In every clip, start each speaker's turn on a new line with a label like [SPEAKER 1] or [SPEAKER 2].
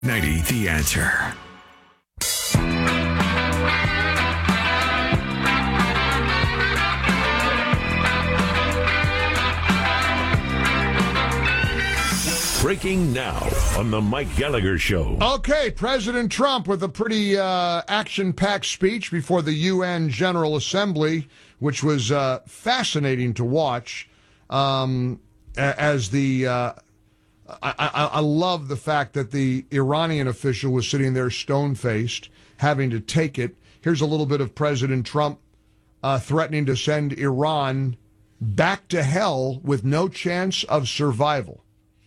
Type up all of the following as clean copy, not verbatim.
[SPEAKER 1] 90 The Answer. Breaking now on the Mike Gallagher Show.
[SPEAKER 2] Okay, President Trump with a pretty action-packed speech before the UN General Assembly, which was fascinating to watch. I love the fact that the Iranian official was sitting there stone-faced, having to take it. Here's a little bit of President Trump threatening to send Iran back to hell with no chance of survival.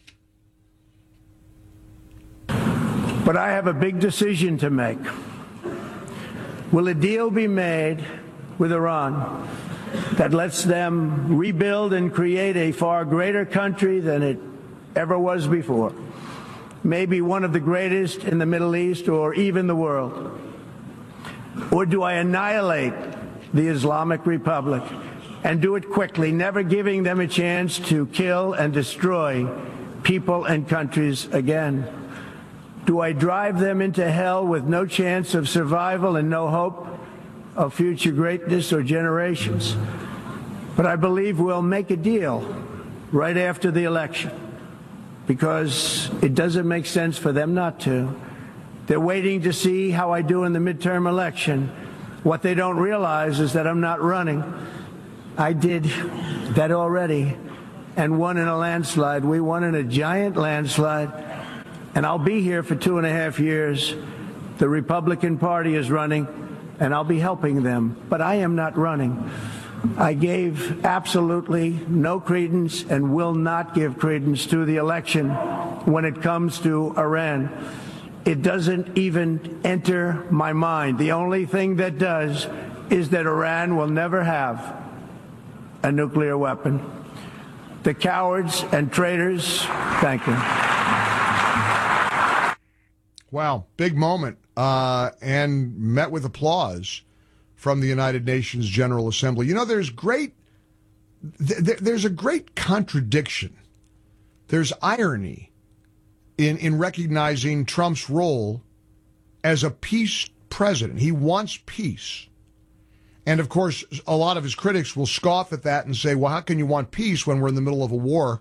[SPEAKER 3] But I have a big decision to make. Will a deal be made with Iran that lets them rebuild and create a far greater country than it ever was before? Maybe one of the greatest in the Middle East or even the world? Or do I annihilate the Islamic Republic and do it quickly, never giving them a chance to kill and destroy people and countries again? Do I drive them into hell with no chance of survival and no hope of future greatness or generations? But I believe we'll make a deal right after the election, because it doesn't make sense for them not to. They're waiting to see how I do in the midterm election. What they don't realize is that I'm not running. I did that already and won in a landslide. We won in a giant landslide. And I'll be here for 2.5 years. The Republican Party is running, and I'll be helping them. But I am not running. I gave absolutely no credence and will not give credence to the election when it comes to Iran. It doesn't even enter my mind. The only thing that does is that Iran will never have a nuclear weapon. The cowards and traitors, thank you.
[SPEAKER 2] Wow, big moment, and met with applause from the United Nations General Assembly. You know, there's a great contradiction. There's irony in recognizing Trump's role as a peace president. He wants peace. And, of course, a lot of his critics will scoff at that and say, well, how can you want peace when we're in the middle of a war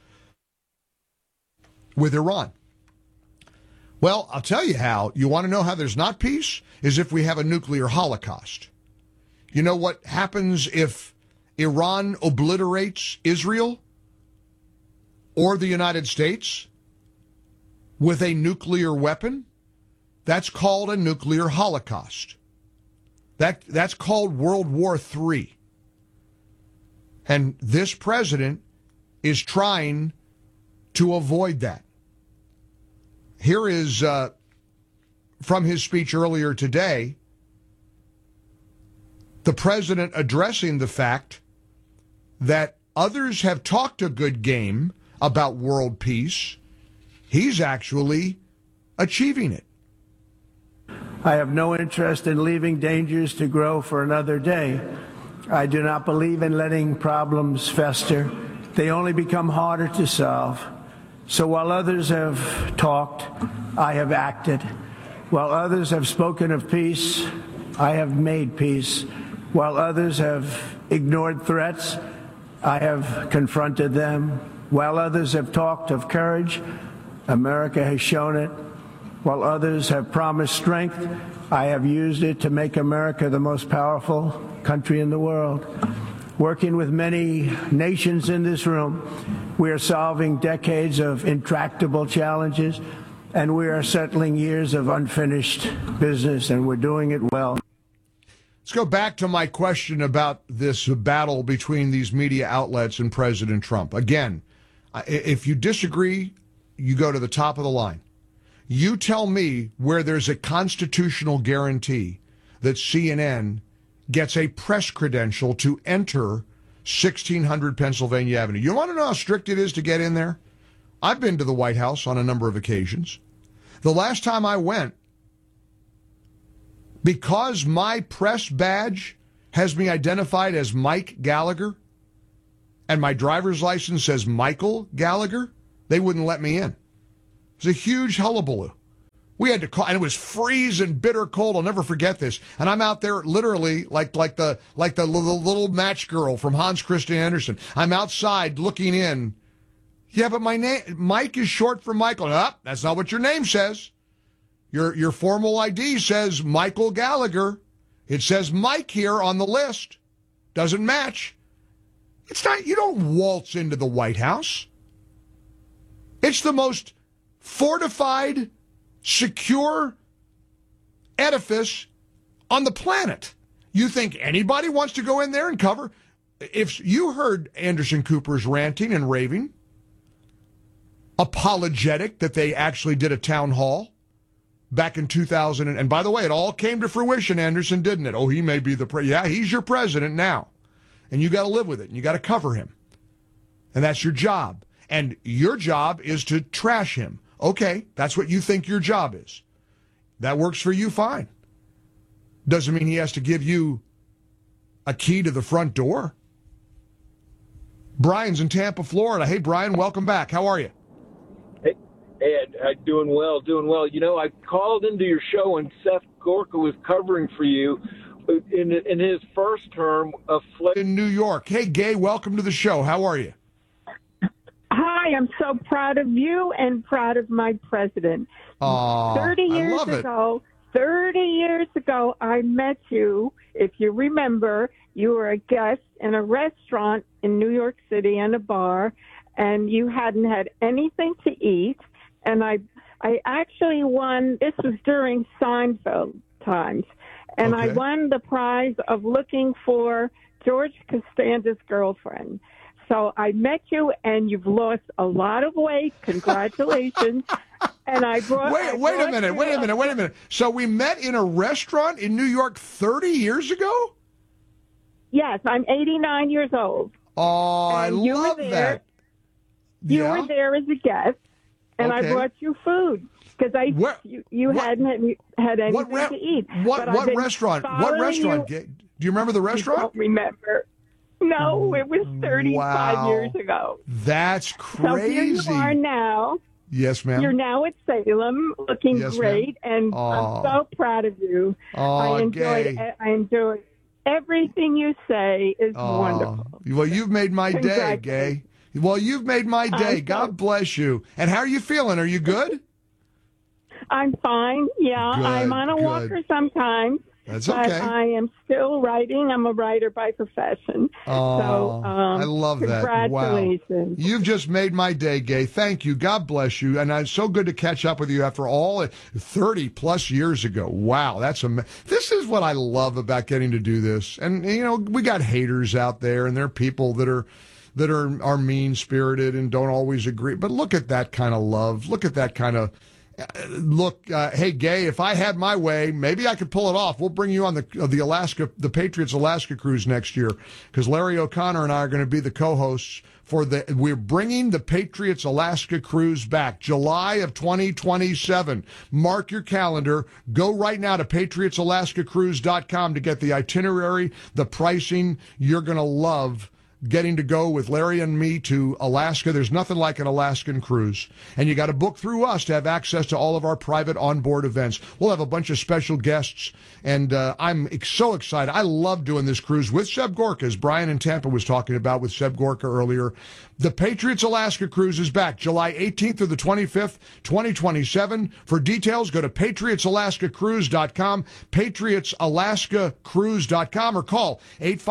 [SPEAKER 2] with Iran? Well, I'll tell you how. You want to know how there's not peace? Is if we have a nuclear holocaust. You know what happens if Iran obliterates Israel or the United States with a nuclear weapon? That's called a nuclear holocaust. That's called World War III. And this president is trying to avoid that. Here is from his speech earlier today, the president addressing the fact that others have talked a good game about world peace. He's actually achieving it.
[SPEAKER 3] I have no interest in leaving dangers to grow for another day. I do not believe in letting problems fester. They only become harder to solve. So while others have talked, I have acted. While others have spoken of peace, I have made peace. While others have ignored threats, I have confronted them. While others have talked of courage, America has shown it. While others have promised strength, I have used it to make America the most powerful country in the world. Working with many nations in this room, we are solving decades of intractable challenges, and we are settling years of unfinished business, and we're doing it well.
[SPEAKER 2] Let's go back to my question about this battle between these media outlets and President Trump. Again, if you disagree, you go to the top of the line. You tell me where there's a constitutional guarantee that CNN gets a press credential to enter 1600 Pennsylvania Avenue. You want to know how strict it is to get in there? I've been to the White House on a number of occasions. The last time I went, because my press badge has me identified as Mike Gallagher and my driver's license says Michael Gallagher, they wouldn't let me in. It was a huge hullabaloo. We had to call, and it was freezing, bitter cold. I'll never forget this. And I'm out there literally like the little match girl from Hans Christian Andersen. I'm outside looking in. Yeah, but my name, Mike, is short for Michael. That's not what your name says. Your formal ID says Michael Gallagher. It says Mike here on the list. Doesn't match. It's not, you don't waltz into the White House. It's the most fortified, secure edifice on the planet. You think anybody wants to go in there and cover? If you heard Anderson Cooper's ranting and raving, apologetic that they actually did a town hall back in 2000. And by the way, it all came to fruition, Anderson, didn't it? Oh, he may be yeah, he's your president now. And you got to live with it, and you got to cover him. And that's your job. And your job is to trash him. Okay, that's what you think your job is. That works for you, fine. Doesn't mean he has to give you a key to the front door. Brian's in Tampa, Florida. Hey, Brian, welcome back. How are you?
[SPEAKER 4] Hey, Ed, doing well. You know, I called into your show when Seth Gorka was covering for you in his first term of
[SPEAKER 2] in New York. Hey, Gay, welcome to the show. How are you?
[SPEAKER 5] Hi, I'm so proud of you and proud of my president. 30 years ago, I met you. If you remember, you were a guest in a restaurant in New York City and a bar, and you hadn't had anything to eat. And I actually won. This was during Seinfeld times. And
[SPEAKER 2] okay.
[SPEAKER 5] I won the prize of looking for George Costanza's girlfriend. So I met you, and you've lost a lot of weight. Congratulations. And I brought...
[SPEAKER 2] Wait a minute. So we met in a restaurant in New York 30 years ago?
[SPEAKER 5] Yes, I'm 89 years old.
[SPEAKER 2] Oh, I love that.
[SPEAKER 5] You were there as a guest, and
[SPEAKER 2] okay.
[SPEAKER 5] I brought you food. Because you hadn't had anything to eat.
[SPEAKER 2] What restaurant? What restaurant? Do you remember the restaurant?
[SPEAKER 5] I don't remember. No, it was 35 years ago.
[SPEAKER 2] That's crazy.
[SPEAKER 5] So here you are now.
[SPEAKER 2] Yes, ma'am.
[SPEAKER 5] You're now at Salem, looking great, and I'm so proud of you. I enjoyed everything you say is wonderful.
[SPEAKER 2] Well, you've made my day, Gay. Well, you've made my day. God bless you. And how are you feeling? Are you good?
[SPEAKER 5] I'm fine. Yeah,
[SPEAKER 2] good,
[SPEAKER 5] I'm on a walker sometimes.
[SPEAKER 2] That's okay.
[SPEAKER 5] But I am still writing. I'm a writer by profession.
[SPEAKER 2] I love that.
[SPEAKER 5] Congratulations.
[SPEAKER 2] Wow. You've just made my day, Gay. Thank you. God bless you. And it's so good to catch up with you after all 30-plus years ago. Wow, that's this is what I love about getting to do this. And, you know, we got haters out there, and there are people that are mean-spirited and don't always agree. But look at that kind of love. Look at that kind of... hey, Gay, if I had my way, maybe I could pull it off. We'll bring you on the Patriots Alaska cruise next year, because Larry O'Connor and I are going to be the co-hosts we're bringing the Patriots Alaska cruise back, July of 2027. Mark your calendar. Go right now to patriotsalaskacruise.com to get the itinerary, the pricing. You're going to love getting to go with Larry and me to Alaska. There's nothing like an Alaskan cruise. And you got to book through us to have access to all of our private onboard events. We'll have a bunch of special guests, and I'm so excited. I love doing this cruise with Seb Gorka, as Brian in Tampa was talking about with Seb Gorka earlier. The Patriots Alaska cruise is back July 18th through the 25th, 2027. For details, go to patriotsalaskacruise.com, patriotsalaskacruise.com, or call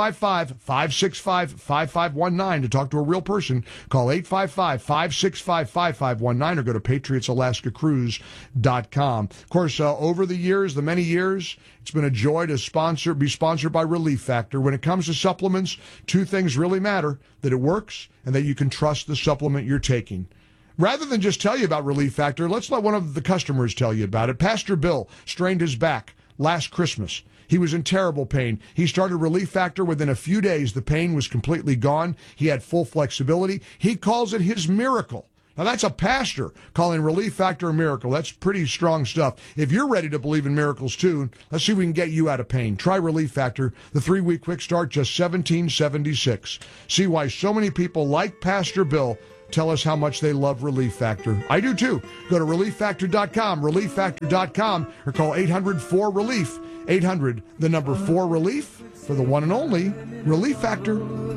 [SPEAKER 2] 855-565-5519 to talk to a real person. Call 855-565-5519 or go to patriotsalaskacruise.com. Of course, over the many years, it's been a joy to be sponsored by Relief Factor. When it comes to supplements, two things really matter: that it works and that you can trust the supplement you're taking. Rather than just tell you about Relief Factor, let's let one of the customers tell you about it. Pastor Bill strained his back last Christmas. He was in terrible pain. He started Relief Factor. Within a few days, the pain was completely gone. He had full flexibility. He calls it his miracle. Now, that's a pastor calling Relief Factor a miracle. That's pretty strong stuff. If you're ready to believe in miracles, too, let's see if we can get you out of pain. Try Relief Factor. The 3-week quick start, just $17.76. See why so many people like Pastor Bill tell us how much they love Relief Factor. I do too. Go to ReliefFactor.com, ReliefFactor.com, or call 800-4RELIEF. 800, the number 4-RELIEF, for the one and only Relief Factor.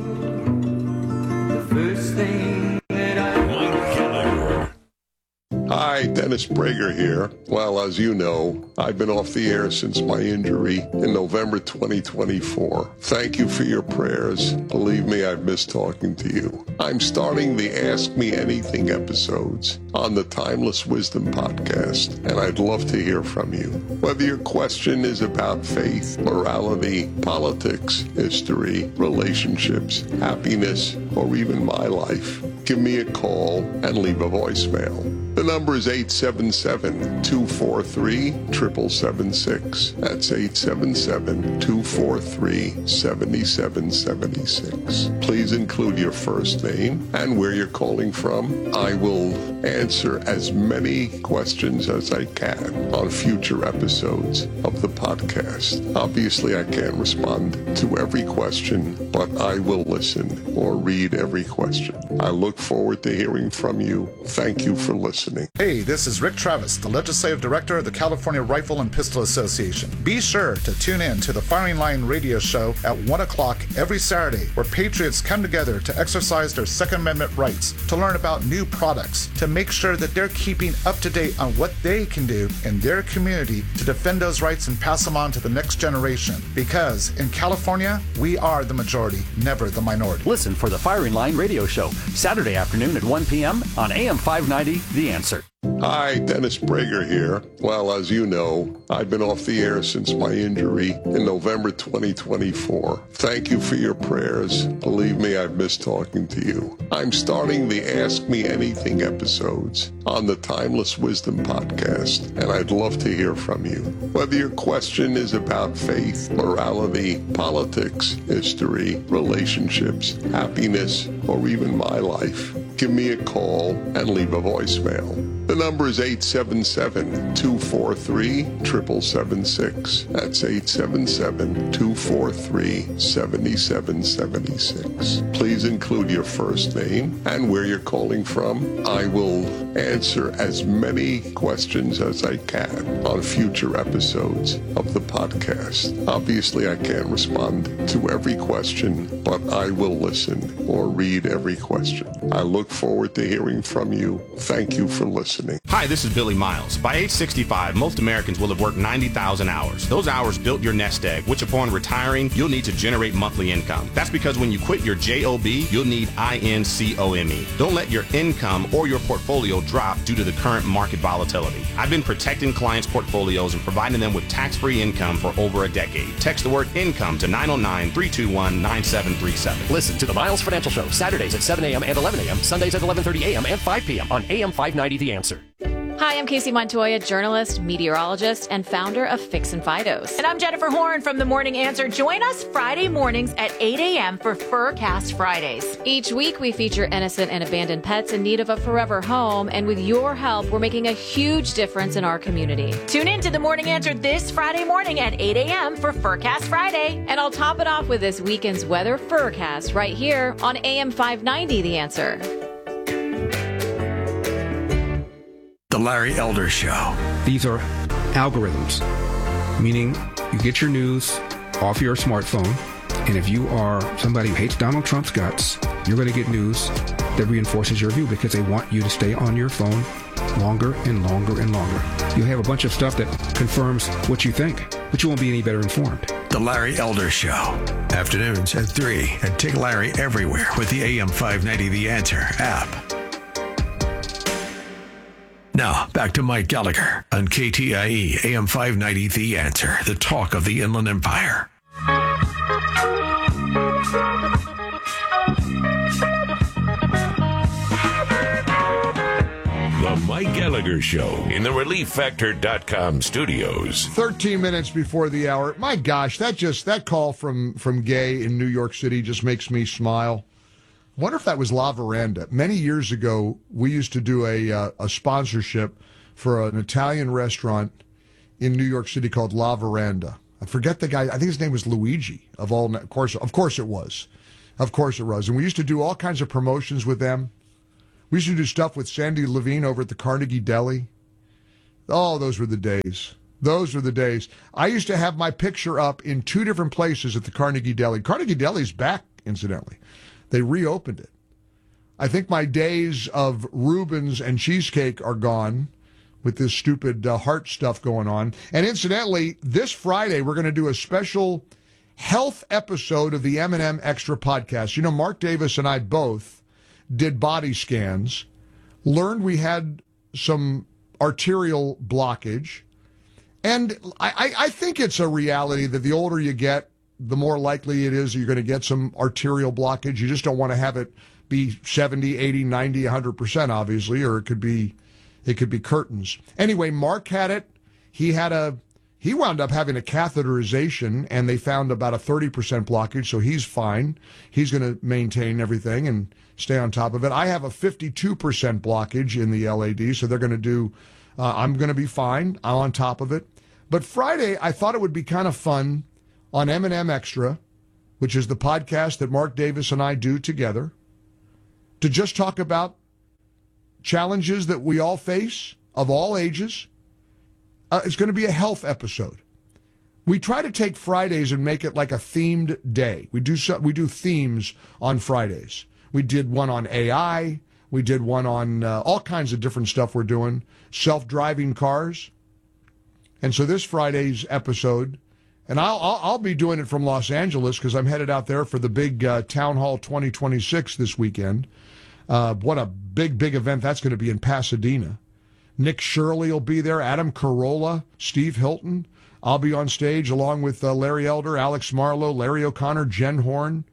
[SPEAKER 6] The first thing that
[SPEAKER 1] Mike Gallagher.
[SPEAKER 7] Hi, Dennis Prager here. Well, as you know, I've been off the air since my injury in November 2024. Thank you for your prayers. Believe me, I've missed talking to you. I'm starting the Ask Me Anything episodes on the Timeless Wisdom podcast, and I'd love to hear from you. Whether your question is about faith, morality, politics, history, relationships, happiness, or even my life, give me a call and leave a voicemail. The number is 877-243-7776. That's 877-243-7776. Please include your first name and where you're calling from. I will answer as many questions as I can on future episodes of the podcast. Obviously, I can't respond to every question, but I will listen or read every question. I look forward to hearing from you. Thank you for listening.
[SPEAKER 8] Hey, this is Rick Travis, the Legislative Director of the California Rifle and Pistol Association. Be sure to tune in to the Firing Line radio show at 1 o'clock every Saturday, where patriots come together to exercise their Second Amendment rights, to learn about new products, to make sure that they're keeping up to date on what they can do in their community to defend those rights and pass them on to the next generation. Because in California, we are the majority, never the minority.
[SPEAKER 9] Listen for the Firing Line radio show, Saturday afternoon at 1 p.m. on AM 590, The Answer.
[SPEAKER 7] Hi, Dennis Prager here. Well, as you know, I've been off the air since my injury in November 2024. Thank you for your prayers. Believe me, I've missed talking to you. I'm starting the Ask Me Anything episodes on the Timeless Wisdom podcast, and I'd love to hear from you. Whether your question is about faith, morality, politics, history, relationships, happiness, or even my life, give me a call and leave a voicemail. The number is 877-243-7776. That's 877-243-7776. Please include your first name and where you're calling from. I will answer as many questions as I can on future episodes of the podcast. Obviously, I can't respond to every question, but I will listen or read every question. I look forward to hearing from you. Thank you for listening.
[SPEAKER 10] Hi, this is Billy Miles. By age 65, most Americans will have worked 90,000 hours. Those hours built your nest egg, which upon retiring, you'll need to generate monthly income. That's because when you quit your JOB, you'll need INCOME. Don't let your income or your portfolio drop due to the current market volatility. I've been protecting clients' portfolios and providing them with tax-free income for over a decade. Text the word income to 909-321-9737.
[SPEAKER 9] Listen to the Miles Financial Show, Saturdays at 7 a.m. and 11 a.m., Sundays at 11:30 a.m. and 5 p.m. on AM 590 The Answer.
[SPEAKER 11] Hi, I'm Casey Montoya, journalist, meteorologist, and founder of Fix and Fidos.
[SPEAKER 12] And I'm Jennifer Horn from The Morning Answer. Join us Friday mornings at 8 a.m. for Furcast Fridays.
[SPEAKER 11] Each week, we feature innocent and abandoned pets in need of a forever home. And with your help, we're making a huge difference in our community.
[SPEAKER 12] Tune in to The Morning Answer this Friday morning at 8 a.m. for Furcast Friday.
[SPEAKER 11] And I'll top it off with this weekend's weather Furcast right here on AM 590 The Answer.
[SPEAKER 13] The Larry Elder Show.
[SPEAKER 14] These are algorithms, meaning you get your news off your smartphone, and if you are somebody who hates Donald Trump's guts, you're going to get news that reinforces your view because they want you to stay on your phone longer and longer and longer. You'll have a bunch of stuff that confirms what you think, but you won't be any better informed.
[SPEAKER 13] The Larry Elder Show. Afternoons at 3, and take Larry everywhere with the AM 590 The Answer app. Now, back to Mike Gallagher on KTIE AM 590 The Answer, the talk of the Inland Empire.
[SPEAKER 1] The Mike Gallagher Show in the ReliefFactor.com studios.
[SPEAKER 2] 13 minutes before the hour. My gosh, that call from Gay in New York City just makes me smile. I wonder if that was La Veranda. Many years ago, we used to do a sponsorship for an Italian restaurant in New York City called La Veranda. I forget the guy. I think his name was Luigi. Of course it was. And we used to do all kinds of promotions with them. We used to do stuff with Sandy Levine over at the Carnegie Deli. Oh, those were the days. Those were the days. I used to have my picture up in 2 different places at the Carnegie Deli. Carnegie Deli's back, incidentally. They reopened it. I think my days of Reubens and cheesecake are gone with this stupid heart stuff going on. And incidentally, this Friday, we're going to do a special health episode of the M&M Extra podcast. You know, Mark Davis and I both did body scans, learned we had some arterial blockage. And I think it's a reality that the older you get, the more likely it is you're going to get some arterial blockage. You just don't want to have it be 70, 80, 90, 100%, obviously, or it could be curtains. Anyway, Mark had it. He wound up having a catheterization, and they found about a 30% blockage, so he's fine. He's going to maintain everything and stay on top of it. I have a 52% blockage in the LAD, so they're going to do, I'm going to be fine. I'm on top of it. But Friday, I thought it would be kind of fun on M&M Extra, which is the podcast that Mark Davis and I do together, to just talk about challenges that we all face of all ages. It's going to be a health episode. We try to take Fridays and make it like a themed day. We do themes on Fridays. We did one on AI. We did one on all kinds of different stuff we're doing. Self-driving cars. And so this Friday's episode, and I'll be doing it from Los Angeles because I'm headed out there for the big Town Hall 2026 this weekend. What a big event that's going to be in Pasadena. Nick Shirley will be there, Adam Carolla, Steve Hilton. I'll be on stage along with Larry Elder, Alex Marlowe, Larry O'Connor, Jen Horn.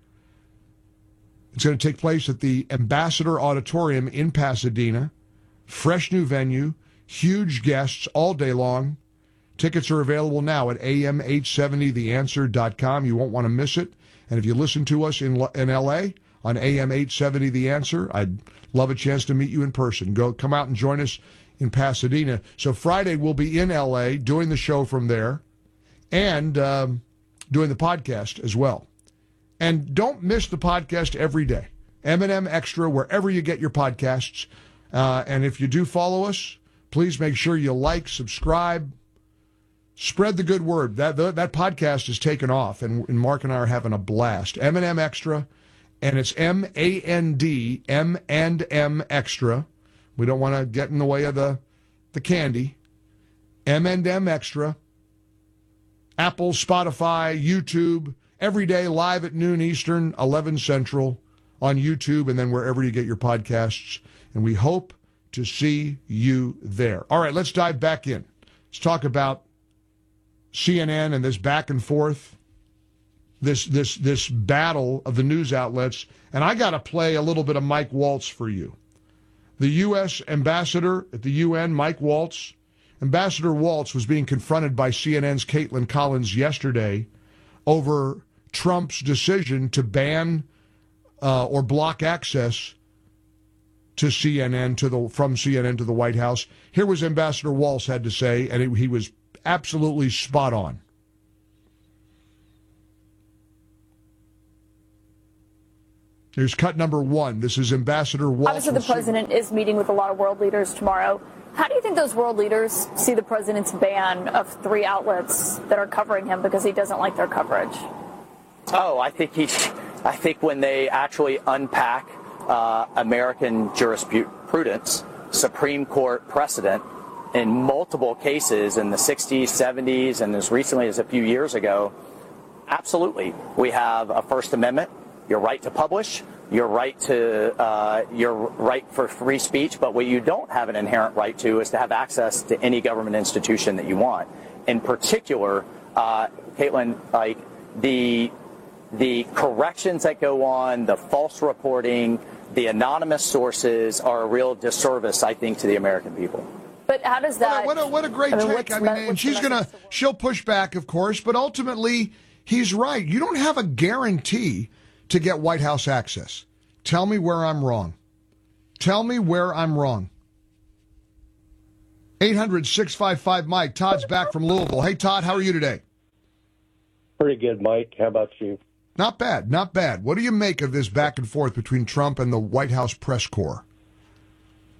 [SPEAKER 2] It's going to take place at the Ambassador Auditorium in Pasadena. Fresh new venue, huge guests all day long. Tickets are available now at am870theanswer.com. You won't want to miss it. And if you listen to us in L.A., on AM 870 The Answer, I'd love a chance to meet you in person. Come out and join us in Pasadena. So Friday we'll be in L.A. doing the show from there and doing the podcast as well. And don't miss the podcast every day. M&M Extra, wherever you get your podcasts. And if you do follow us, please make sure you like, subscribe, spread the good word. That podcast is taken off, and Mark and I are having a blast. M&M Extra. And it's M-A-N-D, M&M Extra. We don't want to get in the way of the candy. M&M Extra. Apple, Spotify, YouTube, every day live at noon Eastern, 11 Central on YouTube, and then wherever you get your podcasts. And we hope to see you there. All right, let's dive back in. Let's talk about CNN and this back and forth. This battle of the news outlets, and I got to play a little bit of Mike Waltz for you. The U.S. ambassador at the UN, Mike Waltz, Ambassador Waltz was being confronted by CNN's Caitlin Collins yesterday over Trump's decision to ban or block access to CNN from CNN to the White House. Here was Ambassador Waltz had to say, and he was absolutely spot on. Here's cut number 1. This is Ambassador Waltz.
[SPEAKER 15] Obviously, the president is meeting with a lot of world leaders tomorrow. How do you think those world leaders see the president's ban of 3 outlets that are covering him because he doesn't like their coverage?
[SPEAKER 16] Oh, I think when they actually unpack American jurisprudence, Supreme Court precedent in multiple cases in the 60s, 70s, and as recently as a few years ago, absolutely. We have a First Amendment. Your right to publish, your right for free speech, but what you don't have an inherent right to is to have access to any government institution that you want. In particular, Caitlin, like the corrections that go on, the false reporting, the anonymous sources are a real disservice, I think, to the American people.
[SPEAKER 15] But how does that?
[SPEAKER 2] What a great take! I mean, and she'll push back, of course, but ultimately he's right. You don't have a guarantee to get White House access. Tell me where I'm wrong. Tell me where I'm wrong. 800-655-Mike. Todd's back from Louisville. Hey, Todd, how are you today?
[SPEAKER 17] Pretty good, Mike. How about you?
[SPEAKER 2] Not bad, not bad. What do you make of this back and forth between Trump and the White House press corps?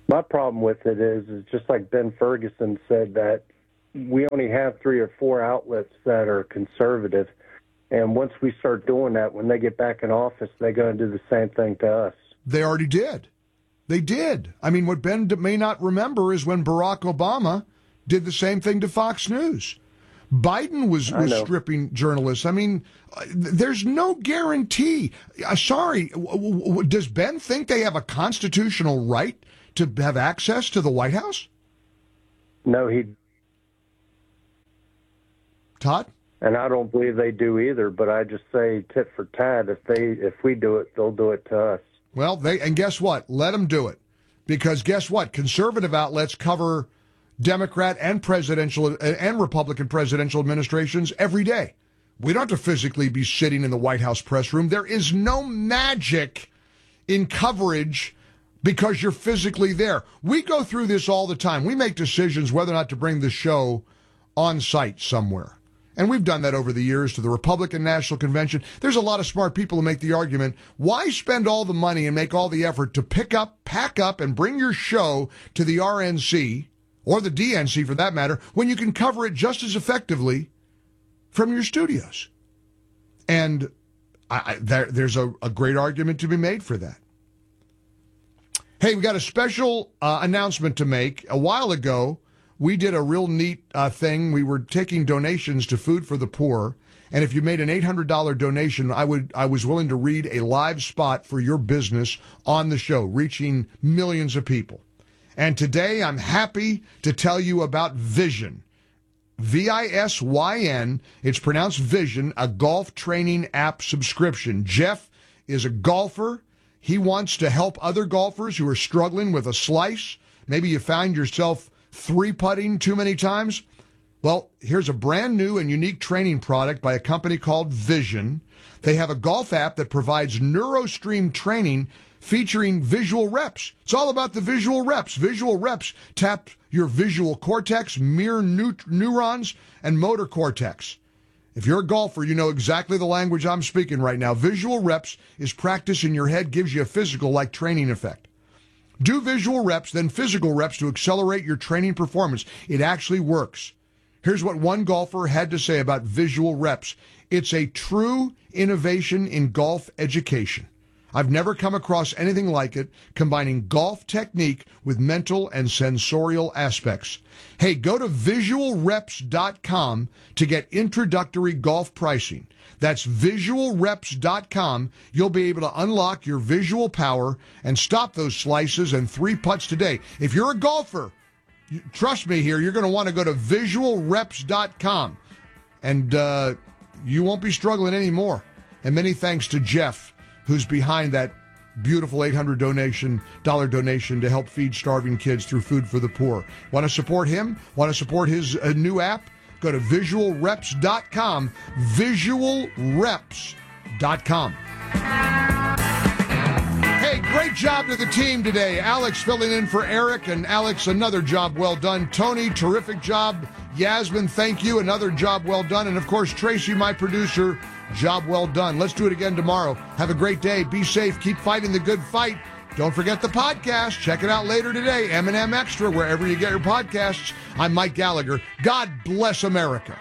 [SPEAKER 17] My problem with it is just like Ben Ferguson said, that we only have 3 or 4 outlets that are conservative. And once we start doing that, when they get back in office, they're going to do the same thing to us.
[SPEAKER 2] They already did. They did. I mean, what Ben may not remember is when Barack Obama did the same thing to Fox News. Biden was stripping journalists. I mean, there's no guarantee. Sorry, does Ben think they have a constitutional right to have access to the White House?
[SPEAKER 17] No,
[SPEAKER 2] Todd?
[SPEAKER 17] And I don't believe they do either, but I just say tit for tat. If we do it, they'll do it to us.
[SPEAKER 2] Well, and guess what? Let them do it. Because guess what? Conservative outlets cover Democrat and presidential and Republican presidential administrations every day. We don't have to physically be sitting in the White House press room. There is no magic in coverage because you're physically there. We go through this all the time. We make decisions whether or not to bring the show on site somewhere. And we've done that over the years to the Republican National Convention. There's a lot of smart people who make the argument, why spend all the money and make all the effort to pack up, and bring your show to the RNC, or the DNC for that matter, when you can cover it just as effectively from your studios? And there's a great argument to be made for that. Hey, we got a special announcement to make. A while ago, we did a real neat thing. We were taking donations to Food for the Poor, and if you made an $800 donation, I was willing to read a live spot for your business on the show, reaching millions of people. And today, I'm happy to tell you about Visyn. VISYN. It's pronounced Vision, a golf training app subscription. Jeff is a golfer. He wants to help other golfers who are struggling with a slice. Maybe you found yourself 3-putting too many times. Well, here's a brand new and unique training product by a company called Visyn. They have a golf app that provides NeuroStream training featuring visual reps. It's all about the visual reps. Visual reps tap your visual cortex, mirror neurons, and motor cortex. If you're a golfer, you know exactly the language I'm speaking right now. Visual reps is practice in your head, gives you a physical-like training effect. Do visual reps, then physical reps to accelerate your training performance. It actually works. Here's what one golfer had to say about visual reps. It's a true innovation in golf education. I've never come across anything like it, combining golf technique with mental and sensorial aspects. Hey, go to visualreps.com to get introductory golf pricing. That's visualreps.com. You'll be able to unlock your visual power and stop those slices and 3-putts today. If you're a golfer, trust me here, you're going to want to go to visualreps.com, and you won't be struggling anymore. And many thanks to Jeff, who's behind that beautiful $800 donation to help feed starving kids through Food for the Poor. Want to support him? Want to support his new app? Go to visualreps.com, visualreps.com. Hey, great job to the team today. Alex filling in for Eric, and Alex, another job well done. Tony, terrific job. Yasmin, thank you, another job well done. And, of course, Tracy, my producer, job well done. Let's do it again tomorrow. Have a great day. Be safe. Keep fighting the good fight. Don't forget the podcast. Check it out later today. M&M Extra, wherever you get your podcasts. I'm Mike Gallagher. God bless America.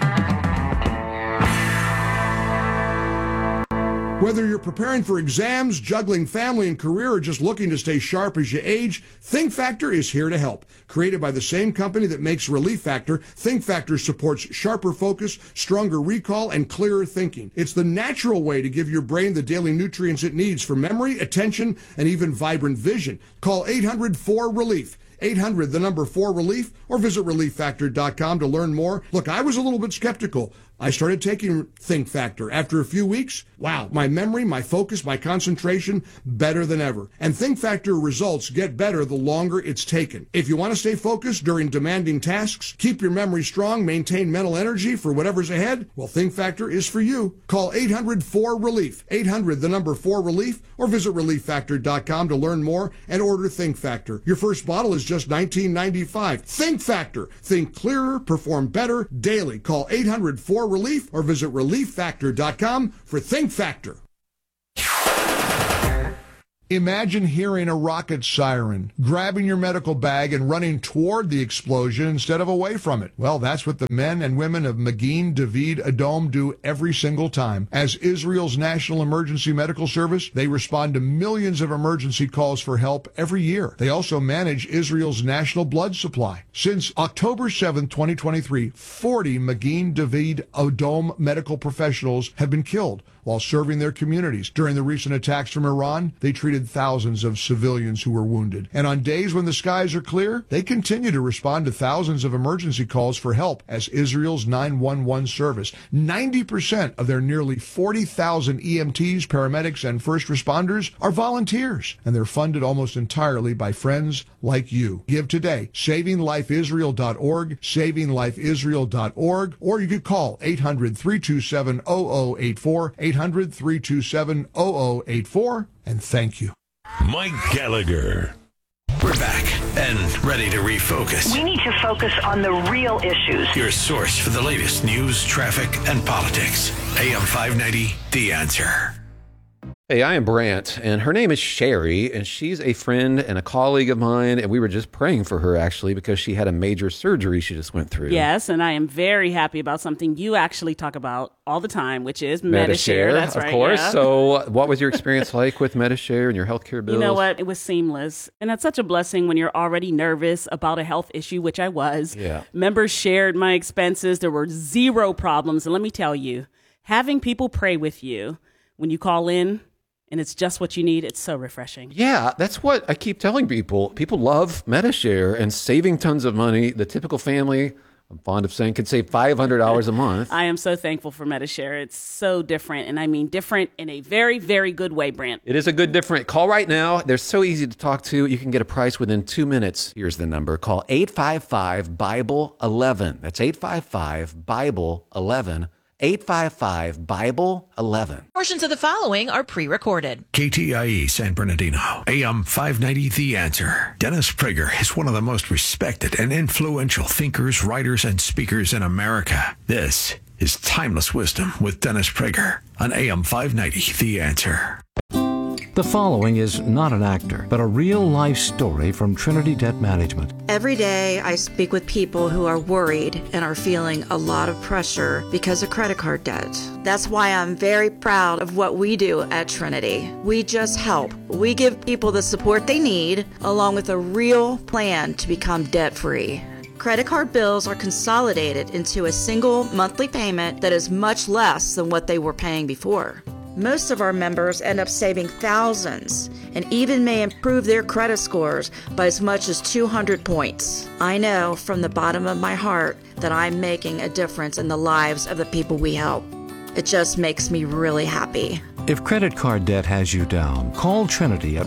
[SPEAKER 2] Whether you're preparing for exams, juggling family and career, or just looking to stay sharp as you age, Think Factor is here to help. Created by the same company that makes Relief Factor, Think Factor supports sharper focus, stronger recall, and clearer thinking. It's the natural way to give your brain the daily nutrients it needs for memory, attention, and even vibrant vision. Call 800-4RELIEF. 800, the number 4RELIEF, or visit ReliefFactor.com to learn more. Look, I was a little bit skeptical. I started taking Think Factor. After a few weeks, wow, my memory, my focus, my concentration, better than ever. And Think Factor results get better the longer it's taken. If you want to stay focused during demanding tasks, keep your memory strong, maintain mental energy for whatever's ahead, well, Think Factor is for you. Call 800-4RELIEF. 800, the number 4RELIEF, or visit ReliefFactor.com to learn more and order Think Factor. Your first bottle is just $19.95. Think Factor. Think clearer, perform better daily. Call 800-4RELIEF or visit ReliefFactor.com for Think Factor. Imagine hearing a rocket siren, grabbing your medical bag and running toward the explosion instead of away from it. Well, that's what the men and women of Magen David Adom do every single time. As Israel's National Emergency Medical Service, they respond to millions of emergency calls for help every year. They also manage Israel's national blood supply. Since October 7, 2023, 40 Magen David Adom medical professionals have been killed while serving their communities. During the recent attacks from Iran, they treated thousands of civilians who were wounded. And on days when the skies are clear, they continue to respond to thousands of emergency calls for help as Israel's 911 service. 90% of their nearly 40,000 EMTs, paramedics, and first responders are volunteers, and they're funded almost entirely by friends like you. Give today. SavingLifeIsrael.org, SavingLifeIsrael.org, or you could call 800-327-0084, 800-327-0084, and thank you.
[SPEAKER 1] Mike Gallagher.
[SPEAKER 13] We're back and ready to refocus.
[SPEAKER 18] We need to focus on the real issues.
[SPEAKER 13] Your source for the latest news, traffic, and politics. AM 590, The Answer.
[SPEAKER 19] Hey, I am Brant, and her name is Sherry, and she's a friend and a colleague of mine, and we were just praying for her, actually, because she had a major surgery she just went through.
[SPEAKER 20] Yes, and I am very happy about something you actually talk about all the time, which is Medi-Share. That's right,
[SPEAKER 19] of course.
[SPEAKER 20] Yeah.
[SPEAKER 19] So what was your experience like with Medi-Share and your healthcare bills?
[SPEAKER 20] You know what? It was seamless, and that's such a blessing when you're already nervous about a health issue, which I was.
[SPEAKER 19] Yeah.
[SPEAKER 20] Members shared my expenses. There were zero problems, and let me tell you, having people pray with you when you call in, and it's just what you need, it's so refreshing.
[SPEAKER 19] Yeah, that's what I keep telling people. People love Medi-Share and saving tons of money. The typical family, I'm fond of saying, could save $500 a month.
[SPEAKER 20] I am so thankful for Medi-Share. It's so different, and I mean different in a very, very good way, Brant.
[SPEAKER 19] It is a good different. Call right now. They're so easy to talk to. You can get a price within 2 minutes. Here's the number. Call 855-BIBLE-11. That's 855-BIBLE-11. 855-BIBLE-11.
[SPEAKER 12] Portions of the following are pre-recorded.
[SPEAKER 13] KTIE San Bernardino, AM 590, The Answer. Dennis Prager is one of the most respected and influential thinkers, writers, and speakers in America. This is Timeless Wisdom with Dennis Prager on AM 590, The Answer.
[SPEAKER 21] The following is not an actor, but a real-life story from Trinity Debt Management.
[SPEAKER 22] Every day, I speak with people who are worried and are feeling a lot of pressure because of credit card debt. That's why I'm very proud of what we do at Trinity. We just help. We give people the support they need, along with a real plan to become debt-free. Credit card bills are consolidated into a single monthly payment that is much less than what they were paying before. Most of our members end up saving thousands and even may improve their credit scores by as much as 200 points. I know from the bottom of my heart that I'm making a difference in the lives of the people we help. It just makes me really happy.
[SPEAKER 21] If credit card debt has you down, call Trinity at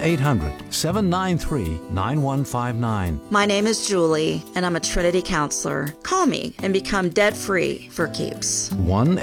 [SPEAKER 21] 1-800-793-9159.
[SPEAKER 22] My name is Julie, and I'm a Trinity counselor. Call me and become debt-free for keeps.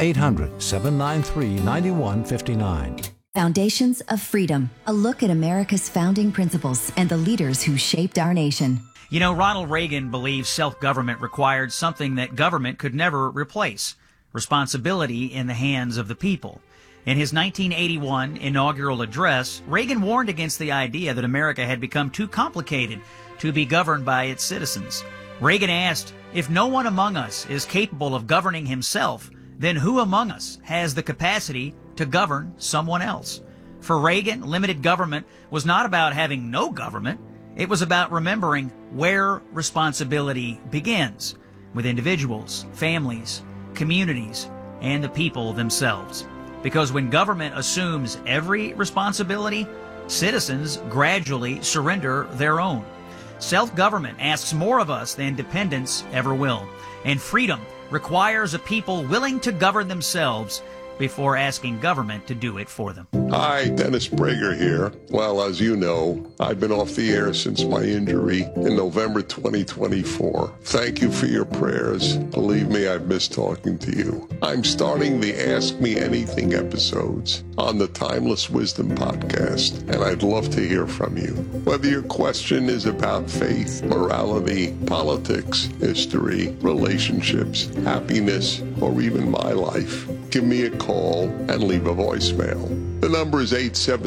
[SPEAKER 21] 1-800-793-9159.
[SPEAKER 23] Foundations of Freedom, a look at America's founding principles and the leaders who shaped our nation.
[SPEAKER 24] You know, Ronald Reagan believed self-government required something that government could never replace: responsibility in the hands of the people. In his 1981 inaugural address, Reagan warned against the idea that America had become too complicated to be governed by its citizens. Reagan asked, if no one among us is capable of governing himself, then who among us has the capacity to govern someone else? For Reagan, limited government was not about having no government. It was about remembering where responsibility begins, with individuals, families, communities, and the people themselves. Because when government assumes every responsibility, citizens gradually surrender their own. Self-government asks more of us than dependence ever will. And freedom requires a people willing to govern themselves before asking government to do it for them.
[SPEAKER 7] Hi, Dennis Prager here. Well, as you know, I've been off the air since my injury in November 2024. Thank you for your prayers. Believe me, I've missed talking to you. I'm starting the Ask Me Anything episodes on the Timeless Wisdom podcast, and I'd love to hear from you. Whether your question is about faith, morality, politics, history, relationships, happiness, or even my life, give me a call and leave a voicemail. The number is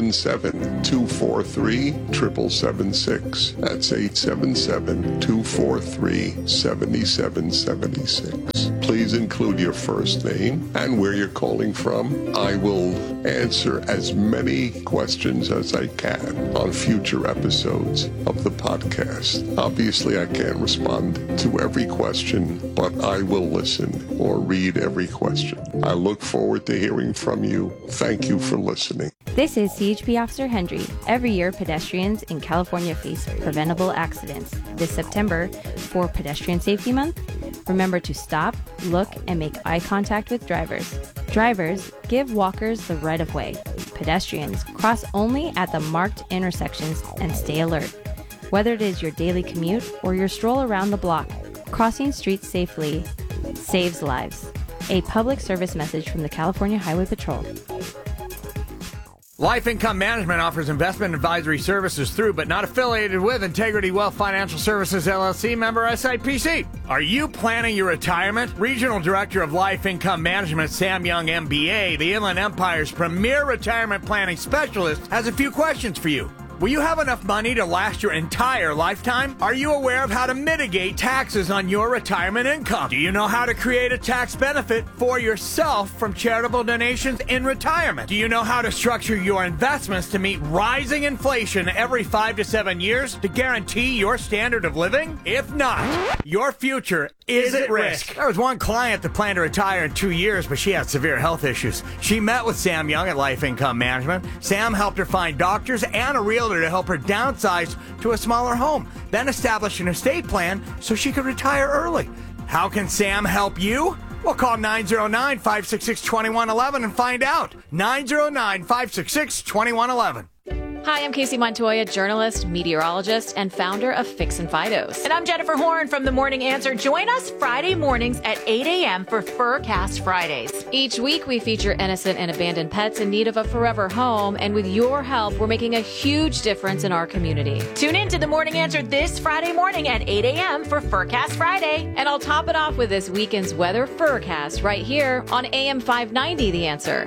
[SPEAKER 7] 877-243-7776. That's 877-243-7776. Please include your first name and where you're calling from. I will answer as many questions as I can on future episodes of the podcast. Obviously, I can't respond to every question, but I will listen or read every question. I look forward to hearing from you. Thank you for listening.
[SPEAKER 3] This is CHP Officer Hendry. Every year, pedestrians in California face preventable accidents. This September, for Pedestrian Safety Month, remember to stop, look, and make eye contact with drivers. Drivers, give walkers the right of way. Pedestrians, cross only at the marked intersections and stay alert. Whether it is your daily commute or your stroll around the block, crossing streets safely saves lives. A public service message from the California Highway Patrol.
[SPEAKER 4] Life Income Management offers investment advisory services through, but not affiliated with, Integrity Wealth Financial Services, LLC, member SIPC. Are you planning your retirement? Regional Director of Life Income Management, Sam Young, MBA, the Inland Empire's premier retirement planning specialist, has a few questions for you. Will you have enough money to last your entire lifetime? Are you aware of how to mitigate taxes on your retirement income? Do you know how to create a tax benefit for yourself from charitable donations in retirement? Do you know how to structure your investments to meet rising inflation every 5 to 7 years to guarantee your standard of living? If not, your future is at risk. There was one client that planned to retire in 2 years, but she had severe health issues. She met with Sam Young at Life Income Management. Sam helped her find doctors and a realtor to help her downsize to a smaller home, then establish an estate plan so she could retire early. How can Sam help you? Well, call 909-566-2111 and find out. 909-566-2111.
[SPEAKER 11] Hi, I'm Casey Montoya, journalist, meteorologist, and founder of Fix and Fidos.
[SPEAKER 12] And I'm Jennifer Horn from The Morning Answer. Join us Friday mornings at 8 a.m. for Furcast Fridays.
[SPEAKER 11] Each week, we feature innocent and abandoned pets in need of a forever home. And with your help, we're making a huge difference in our community.
[SPEAKER 12] Tune in to The Morning Answer this Friday morning at 8 a.m. for Furcast Friday.
[SPEAKER 11] And I'll top it off with this weekend's weather Furcast right here on AM 590, The Answer.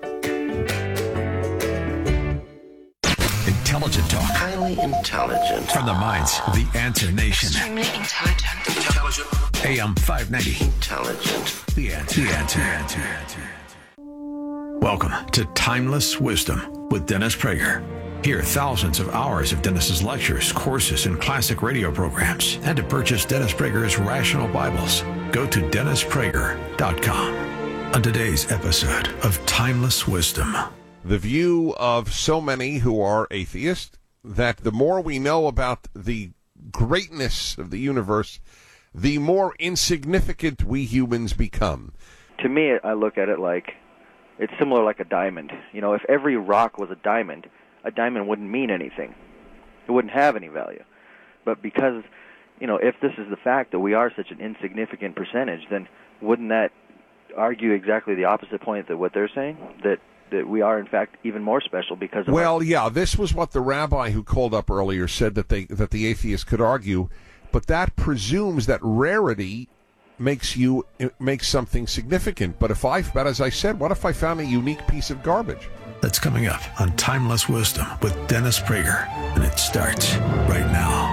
[SPEAKER 13] Intelligent talk.
[SPEAKER 5] Highly intelligent.
[SPEAKER 13] From the minds of the Answer Nation.
[SPEAKER 5] Extremely intelligent.
[SPEAKER 13] AM 590.
[SPEAKER 5] Intelligent.
[SPEAKER 13] The Answer. Welcome to Timeless Wisdom with Dennis Prager. Hear thousands of hours of Dennis's lectures, courses, and classic radio programs. And to purchase Dennis Prager's Rational Bibles, go to DennisPrager.com. On today's episode of Timeless Wisdom.
[SPEAKER 6] The view of so many who are atheists that the more we know about the greatness of the universe, the more insignificant we humans become.
[SPEAKER 25] To me, I look at it like it's similar like a diamond. You know, if every rock was a diamond wouldn't mean anything. It wouldn't have any value. But because, you know, if this is the fact that we are such an insignificant percentage, then wouldn't that argue exactly the opposite point that what they're saying? That we are, in fact, even more special because of
[SPEAKER 6] yeah, this was what the rabbi who called up earlier said that the atheists could argue, but that presumes that rarity makes something significant. But as I said, what if I found a unique piece of garbage?
[SPEAKER 13] That's coming up on Timeless Wisdom with Dennis Prager, and it starts right now.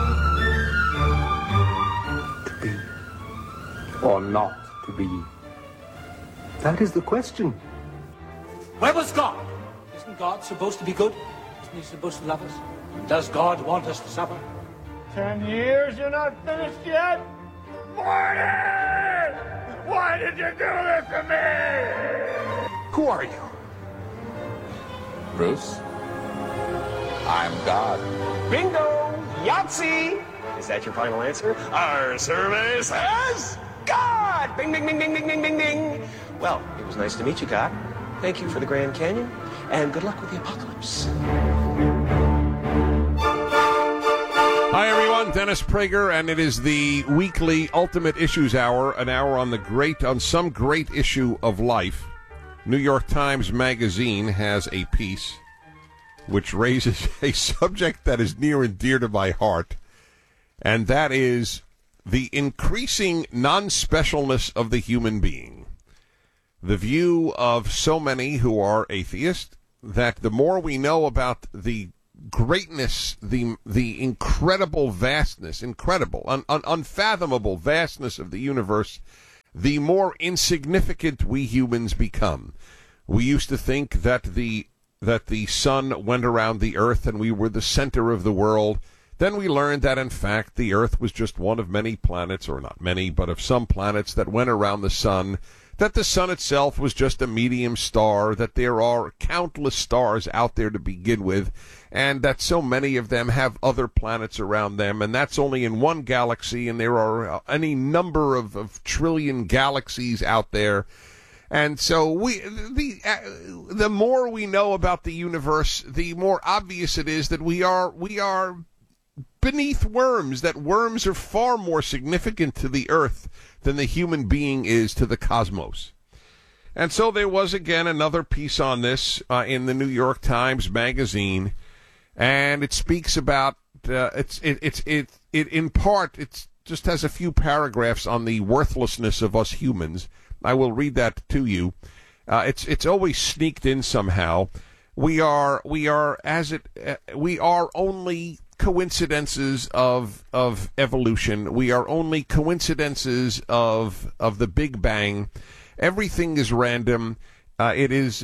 [SPEAKER 26] To be or not to be? That is the question.
[SPEAKER 27] Where was God? Isn't God supposed to be good? Isn't he supposed to love us? Does God want us to suffer?
[SPEAKER 28] 10 years, you're not finished yet? Morty! Why did you do this to me?
[SPEAKER 27] Who are you?
[SPEAKER 29] Bruce? I'm God.
[SPEAKER 27] Bingo! Yahtzee! Is that your final answer? Our survey says God! Bing, bing, bing, bing, bing, bing, bing, bing. Well, it was nice to meet you, God. Thank you for the Grand Canyon, and good luck with the apocalypse.
[SPEAKER 6] Hi, everyone. Dennis Prager, and it is the weekly Ultimate Issues Hour, an hour on some great issue of life. New York Times Magazine has a piece which raises a subject that is near and dear to my heart, and that is the increasing non-specialness of the human being. The view of so many who are atheists the more we know about the greatness, the incredible vastness, unfathomable vastness of the universe, the more insignificant we humans become. We used to think that the sun went around the earth and we were the center of the world. Then we learned that, in fact, the earth was just one of many planets, or not many, but of some planets that went around the sun, that the sun itself was just a medium star, that there are countless stars out there to begin with, and that so many of them have other planets around them, and that's only in one galaxy, and there are any number of trillion galaxies out there. And so the more we know about the universe, the more obvious it is that we are beneath worms, that worms are far more significant to the earth than the human being is to the cosmos. And so there was again another piece on this in the New York Times Magazine, and it speaks about it in part. It just has a few paragraphs on the worthlessness of us humans. I will read that to you. It's always sneaked in somehow. We are only coincidences of evolution. We are only coincidences of the Big Bang. Everything is random. It is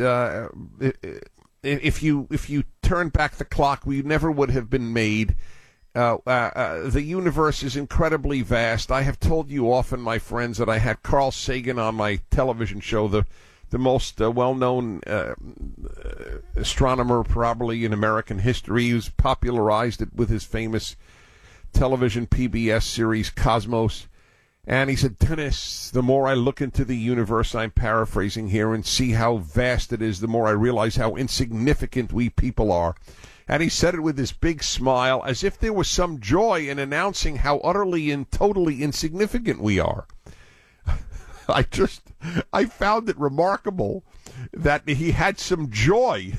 [SPEAKER 6] if you turn back the clock, we never would have been made. The universe is incredibly vast. I have told you often, my friends, that I had Carl Sagan on my television show, the most well-known astronomer probably in American history, who's popularized it with his famous television PBS series Cosmos. And he said, Dennis, the more I look into the universe, I'm paraphrasing here, and see how vast it is, the more I realize how insignificant we people are. And he said it with this big smile, as if there was some joy in announcing how utterly and totally insignificant we are. I found it remarkable that he had some joy.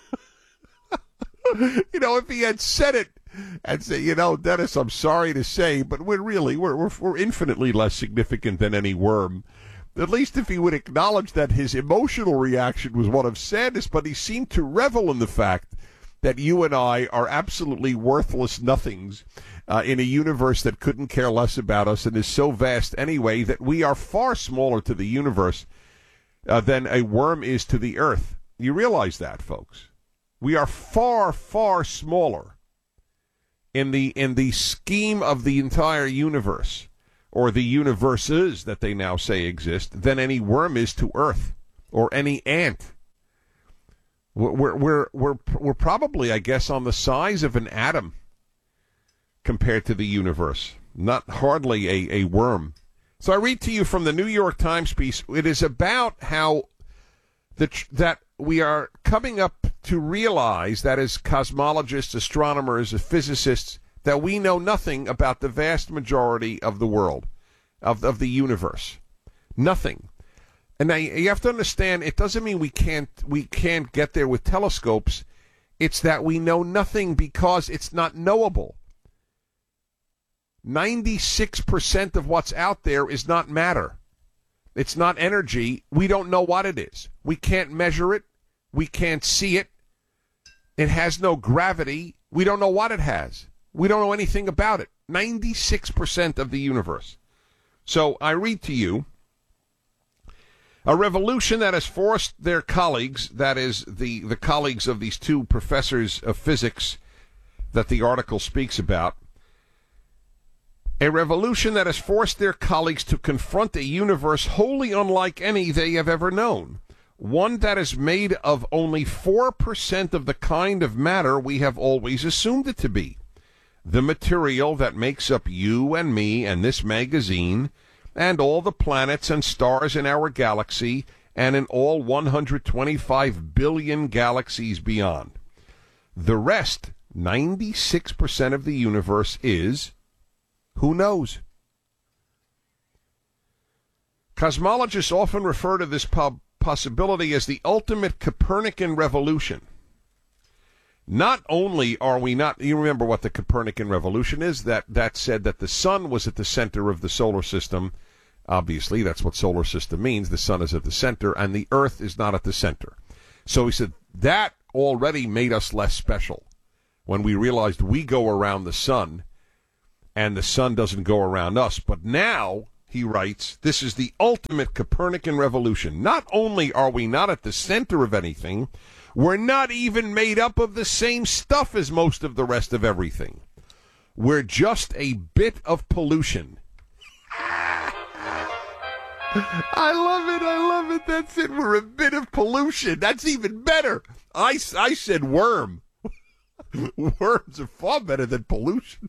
[SPEAKER 6] If he had said it and say, Dennis, I'm sorry to say, but we're infinitely less significant than any worm. At least if he would acknowledge that his emotional reaction was one of sadness, but he seemed to revel in the fact that you and I are absolutely worthless nothings in a universe that couldn't care less about us and is so vast anyway that we are far smaller to the universe than a worm is to the earth. You realize that, folks? We are far, far smaller in the scheme of the entire universe, or the universes that they now say exist, than any worm is to earth or any ant. We're probably, I guess, on the size of an atom compared to the universe. Not hardly a worm. So I read to you from the New York Times piece. It is about how that we are coming up to realize, that as cosmologists, astronomers, physicists, that we know nothing about the vast majority of the world, of the universe. Nothing. And now you have to understand, it doesn't mean we can't get there with telescopes. It's that we know nothing because it's not knowable. 96% of what's out there is not matter. It's not energy. We don't know what it is. We can't measure it. We can't see it. It has no gravity. We don't know what it has. We don't know anything about it. 96% of the universe. So I read to you, a revolution that has forced their colleagues, that is, the colleagues of these two professors of physics that the article speaks about, a revolution that has forced their colleagues to confront a universe wholly unlike any they have ever known, one that is made of only 4% of the kind of matter we have always assumed it to be, the material that makes up you and me and this magazine, and all the planets and stars in our galaxy, and in all 125 billion galaxies beyond. The rest, 96% of the universe, is, who knows? Cosmologists often refer to this possibility as the ultimate Copernican revolution. Not only are we not, you remember what the Copernican revolution is, that said that the sun was at the center of the solar system. Obviously, that's what solar system means. The sun is at the center, and the earth is not at the center. So he said that already made us less special when we realized we go around the sun and the sun doesn't go around us. But now, he writes, this is the ultimate Copernican revolution. Not only are we not at the center of anything, we're not even made up of the same stuff as most of the rest of everything. We're just a bit of pollution. I love it. That's it. We're a bit of pollution. That's even better. I said worm. Worms are far better than pollution.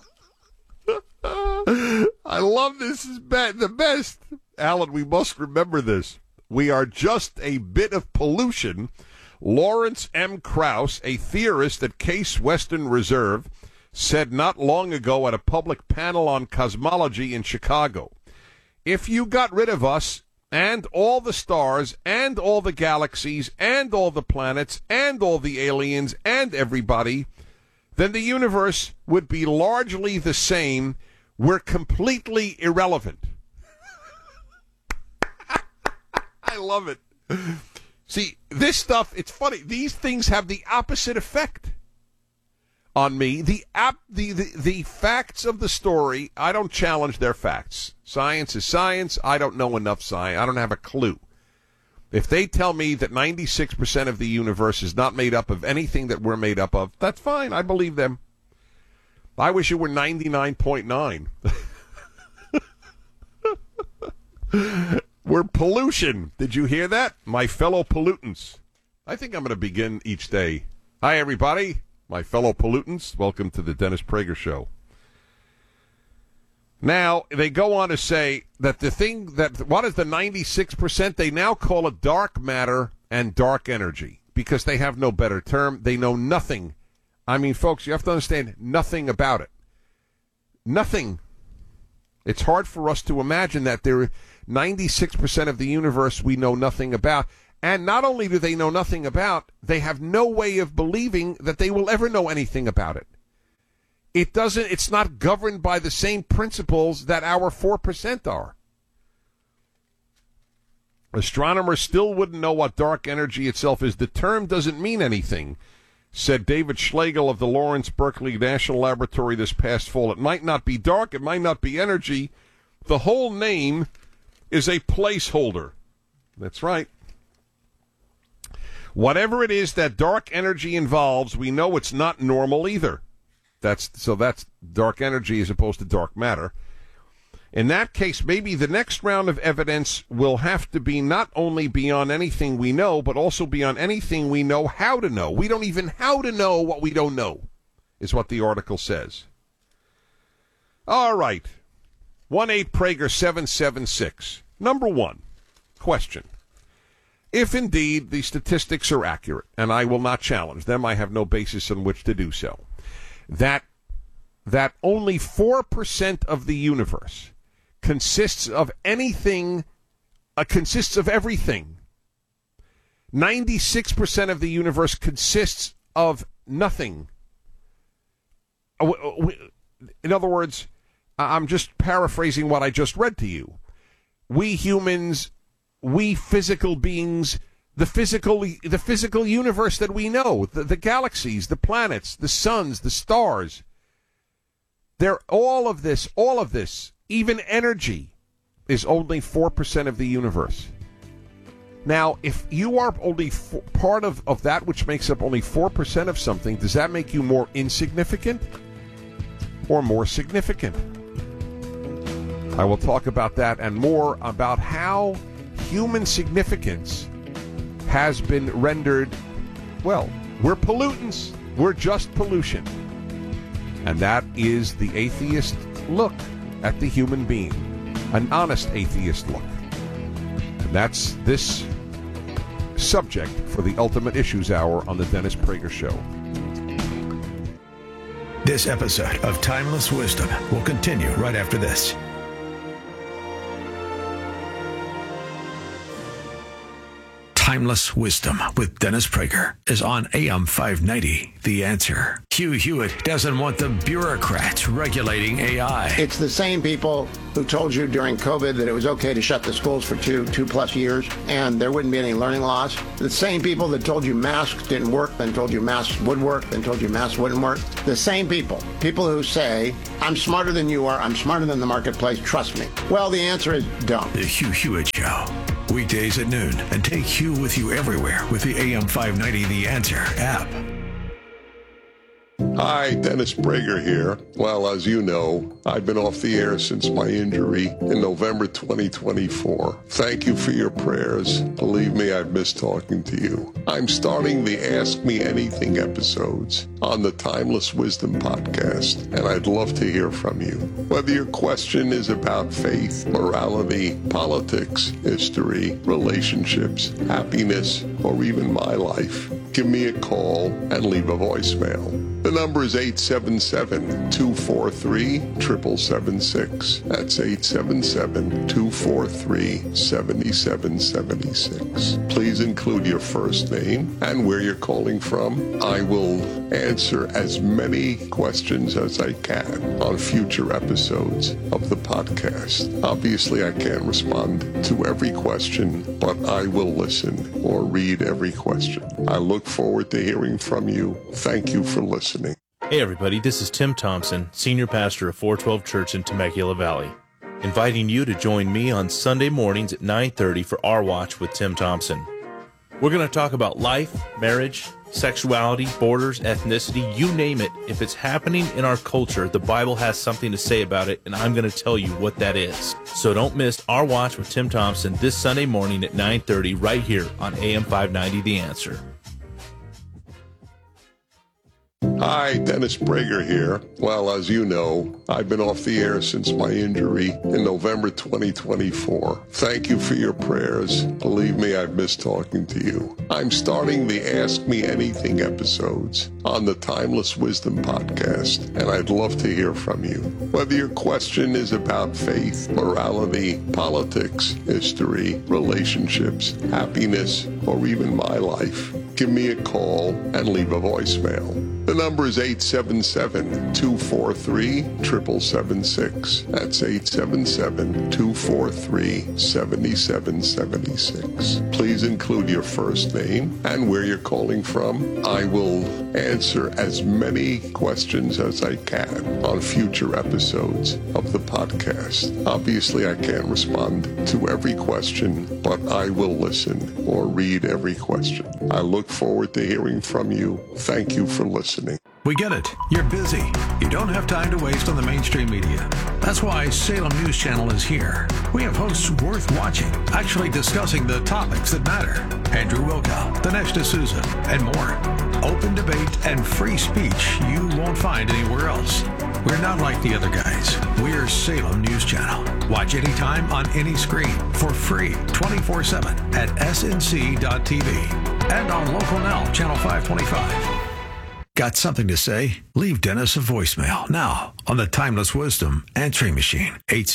[SPEAKER 6] I love this. Is the best. Alan, we must remember this. We are just a bit of pollution. Lawrence M. Krauss, a theorist at Case Western Reserve, said not long ago at a public panel on cosmology in Chicago, if you got rid of us and all the stars and all the galaxies and all the planets and all the aliens and everybody, then the universe would be largely the same. We're completely irrelevant. I love it. See, this stuff, it's funny. These things have the opposite effect on me. The facts of the story, I don't challenge their facts. Science is science. I don't know enough science. I don't have a clue. If they tell me that 96% of the universe is not made up of anything that we're made up of, that's fine. I believe them. I wish it were 99.9. We're pollution. Did you hear that? My fellow pollutants. I think I'm going to begin each day. Hi, everybody. My fellow pollutants. Welcome to the Dennis Prager Show. Now, they go on to say that what is the 96%? They now call it dark matter and dark energy because they have no better term. They know nothing. I mean, folks, you have to understand nothing about it. Nothing. It's hard for us to imagine that there are 96% of the universe we know nothing about. And not only do they know nothing about, they have no way of believing that they will ever know anything about it. It's not governed by the same principles that our 4% are. Astronomers still wouldn't know what dark energy itself is. The term doesn't mean anything, said David Schlegel of the Lawrence Berkeley National Laboratory this past fall. It might not be dark, it might not be energy. The whole name is a placeholder. That's right. Whatever it is that dark energy involves, we know it's not normal either. That's dark energy as opposed to dark matter. In that case, maybe the next round of evidence will have to be not only beyond anything we know, but also beyond anything we know how to know. We don't even how to know what we don't know, is what the article says. All right. 1-8-PRAGER-776. Number one, question. If indeed the statistics are accurate, and I will not challenge them, I have no basis on which to do so, that only 4% of the universe consists of everything. 96% of the universe consists of nothing. In other words, I'm just paraphrasing what I just read to you. We humans, we physical beings, the physical universe that we know, the galaxies, the planets, the suns, the stars, all of this, even energy, is only 4% of the universe. Now, if you are only part of that which makes up only 4% of something, does that make you more insignificant or more significant? I will talk about that and more about how human significance has been rendered, well, we're pollutants. We're just pollution. And that is the atheist look at the human being, an honest atheist look. And that's this subject for the Ultimate Issues Hour on the Dennis Prager Show.
[SPEAKER 13] This episode of Timeless Wisdom will continue right after this. Timeless Wisdom with Dennis Prager is on AM 590, The Answer. Hugh Hewitt doesn't want the bureaucrats regulating AI.
[SPEAKER 1] It's the same people who told you during COVID that it was okay to shut the schools for two plus years and there wouldn't be any learning loss. The same people that told you masks didn't work, then told you masks would work, then told you masks wouldn't work. The same people who say, I'm smarter than you are, I'm smarter than the marketplace, trust me. Well, the answer is don't.
[SPEAKER 13] The Hugh Hewitt Show. Weekdays at noon, and take Hugh with you everywhere with the AM 590 The Answer app.
[SPEAKER 7] Hi, Dennis Prager here. Well, as you know, I've been off the air since my injury in November 2024. Thank you for your prayers. Believe me, I've missed talking to you. I'm starting the Ask Me Anything episodes on the Timeless Wisdom podcast, and I'd love to hear from you. Whether your question is about faith, morality, politics, history, relationships, happiness, or even my life, give me a call and leave a voicemail. The number is 877-243-7776. That's 877-243-7776. Please include your first name and where you're calling from. I will answer as many questions as I can on future episodes of the podcast. Obviously, I can't respond to every question, but I will listen or read every question. I look forward to hearing from you. Thank you for listening.
[SPEAKER 2] Hey everybody, this is Tim Thompson, Senior Pastor of 412 Church in Temecula Valley, inviting you to join me on Sunday mornings at 9:30 for Our Watch with Tim Thompson. We're going to talk about life, marriage, sexuality, borders, ethnicity, you name it. If it's happening in our culture, the Bible has something to say about it, and I'm going to tell you what that is. So don't miss Our Watch with Tim Thompson this Sunday morning at 9:30 right here on AM 590 The Answer.
[SPEAKER 7] Hi, Dennis Prager here. Well, as you know, I've been off the air since my injury in November 2024. Thank you for your prayers. Believe me, I've missed talking to you. I'm starting the Ask Me Anything episodes on the Timeless Wisdom podcast, and I'd love to hear from you. Whether your question is about faith, morality, politics, history, relationships, happiness, or even my life, give me a call and leave a voicemail. The number is 877-243-7776. That's 877-243-7776. Please include your first name and where you're calling from. I will answer as many questions as I can on future episodes of the podcast. Obviously, I can't respond to every question, but I will listen or read every question. I look forward to hearing from you. Thank you for listening.
[SPEAKER 13] We get it. You're busy. You don't have time to waste on the mainstream media. That's why Salem News Channel is here. We have hosts worth watching, actually discussing the topics that matter. Andrew Wilkow, Dinesh D'Souza, and more. Open debate and free speech you won't find anywhere else. We're not like the other guys. We're Salem News Channel. Watch anytime on any screen for free 24/7 at snc.tv and on Local Now, Channel 525. Got something to say? Leave Dennis a voicemail now on the Timeless Wisdom answering machine.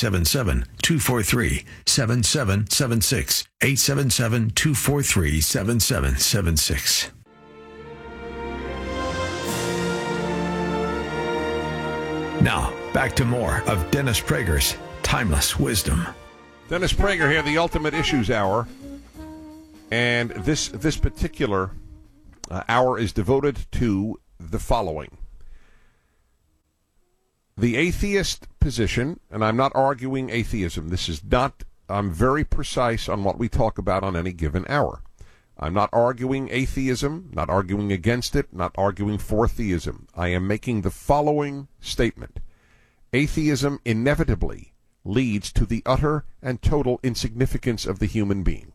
[SPEAKER 13] 877-243-7776. 877-243-7776. Now, back to more of Dennis Prager's Timeless Wisdom.
[SPEAKER 6] Dennis Prager here, the Ultimate Issues Hour. And this particular hour is devoted to the following. The atheist position, and I'm not arguing atheism. This is not, I'm very precise on what we talk about on any given hour. I'm not arguing atheism, not arguing against it, not arguing for theism. I am making the following statement. Atheism inevitably leads to the utter and total insignificance of the human being.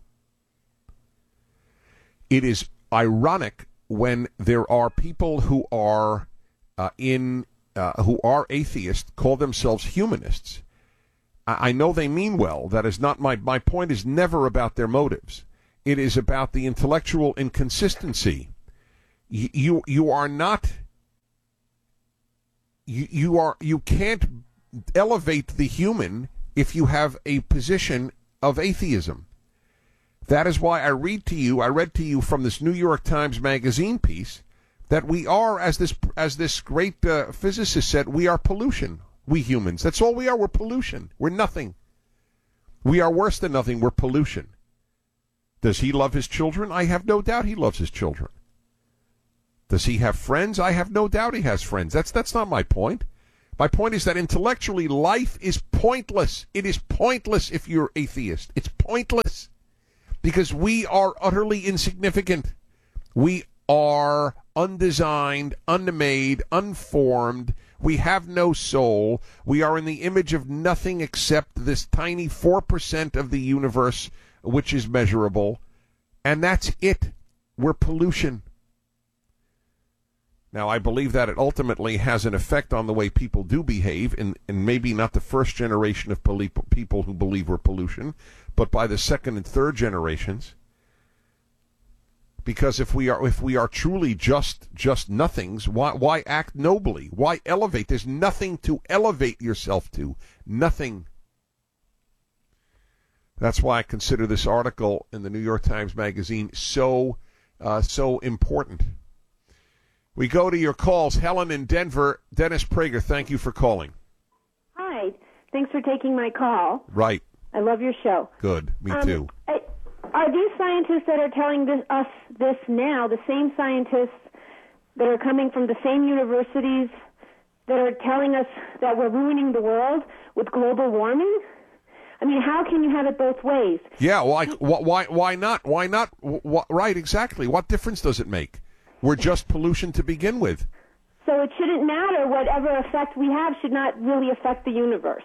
[SPEAKER 6] It is ironic when there are people who are who are atheists, call themselves humanists. I know they mean well. That is not my point. Is never about their motives. It is about the intellectual inconsistency. You are not. You can't elevate the human if you have a position of atheism. That is why I read to you from this New York Times Magazine piece that we are, as this great physicist said, we are pollution. We humans. That's all we are. We're pollution. We're nothing. We are worse than nothing. We're pollution. Does he love his children? I have no doubt he loves his children. Does he have friends? I have no doubt he has friends. That's not my point. My point is that intellectually life is pointless. It is pointless if you're atheist. It's pointless because we are utterly insignificant. We are undesigned, unmade, unformed. We have no soul. We are in the image of nothing except this tiny 4% of the universe, which is measurable. And that's it. We're pollution. Now, I believe that it ultimately has an effect on the way people do behave, and maybe not the first generation of people who believe we're pollution, but by the second and third generations. Because if we are truly just nothings, why act nobly? Why elevate? There's nothing to elevate yourself to. Nothing. That's why I consider this article in the New York Times Magazine so important. We go to your calls. Helen in Denver. Dennis Prager, thank you for calling.
[SPEAKER 8] Hi. Thanks for taking my call.
[SPEAKER 6] Right.
[SPEAKER 8] I love your show.
[SPEAKER 6] Good. Me too.
[SPEAKER 8] Are these scientists that are telling us this now the same scientists that are coming from the same universities that are telling us that we're ruining the world with global warming? I mean, how can you have it both ways?
[SPEAKER 6] Yeah, why not? Why not? Right, exactly. What difference does it make? We're just pollution to begin with.
[SPEAKER 8] So it shouldn't matter. Whatever effect we have should not really affect the universe.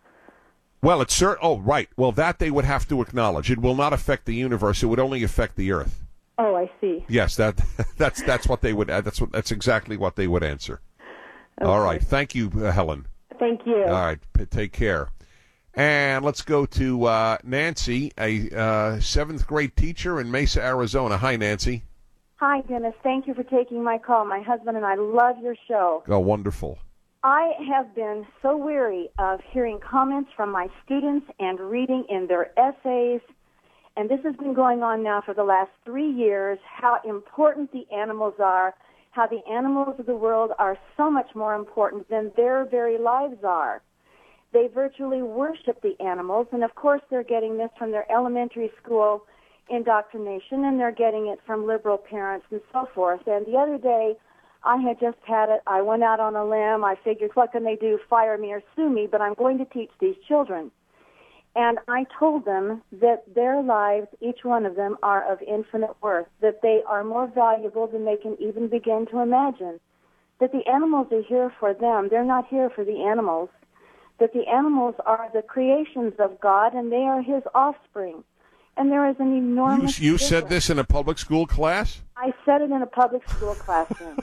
[SPEAKER 6] Well, it's oh, right. Well, that they would have to acknowledge. It will not affect the universe. It would only affect the Earth.
[SPEAKER 8] Oh, I see.
[SPEAKER 6] Yes, that's what they would. That's exactly what they would answer. Okay. All right. Thank you, Helen.
[SPEAKER 8] Thank you.
[SPEAKER 6] All right. Take care. And let's go to Nancy, a seventh grade teacher in Mesa, Arizona. Hi, Nancy.
[SPEAKER 9] Hi, Dennis. Thank you for taking my call. My husband and I love your show.
[SPEAKER 6] Oh, wonderful.
[SPEAKER 9] I have been so weary of hearing comments from my students and reading in their essays, and this has been going on now for the last 3 years, how important the animals are, how the animals of the world are so much more important than their very lives are. They virtually worship the animals, and of course they're getting this from their elementary school indoctrination, and they're getting it from liberal parents and so forth. And the other day, I had just had it. I went out on a limb. I figured, what can they do, fire me or sue me? But I'm going to teach these children. And I told them that their lives, each one of them, are of infinite worth, that they are more valuable than they can even begin to imagine, that the animals are here for them. They're not here for the animals, that the animals are the creations of God, and they are His offspring. And there is an enormous
[SPEAKER 6] You said this in a public school class?
[SPEAKER 9] I said it in a public school classroom.